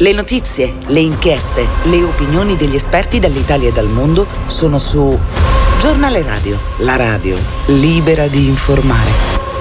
Le notizie, le inchieste, le opinioni degli esperti dall'Italia e dal mondo sono su Giornale Radio, la radio libera di informare.